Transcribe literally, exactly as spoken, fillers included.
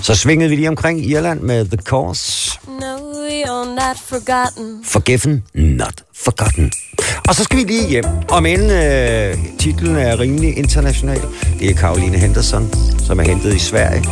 Så svingede vi lige omkring Irland med The Course. No, you're not forgotten. Forgiven, not forgotten. Og så skal vi lige hjem. Om end øh, titlen er rimelig international. Det er Caroline Henderson, som er hentet i Sverige.